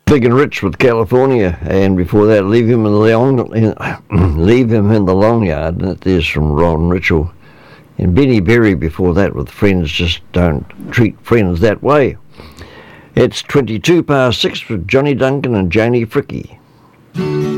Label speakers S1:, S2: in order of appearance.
S1: Big and Rich with California, and before that, Leave Him in the Long Yard, and that is from Ron Mitchell. And Benny Berry before that with Friends Just Don't Treat Friends That Way. It's 6:22 with Johnny Duncan and Janie Fricke.